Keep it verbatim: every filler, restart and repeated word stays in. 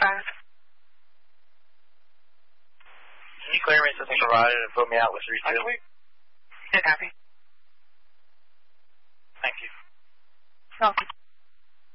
five. Any clearance isn't provided and put me out with three two. Good copy.